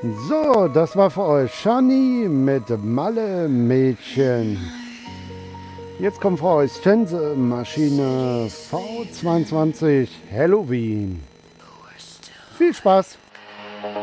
So, das war für euch Shani mit Malle Mädchen. Jetzt kommt für euch Tänzemaschine V22 Halloween. Viel Spaß!